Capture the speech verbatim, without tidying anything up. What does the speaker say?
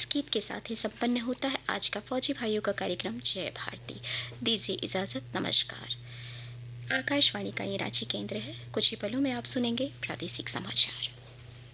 इस गीत के साथ ही संपन्न होता है आज का फौजी भाइयों का कार्यक्रम जय भारती। दीजिए इजाजत, नमस्कार। आकाशवाणी का ये रांची केंद्र है। कुछ ही पलों में आप सुनेंगे प्रादेशिक समाचार।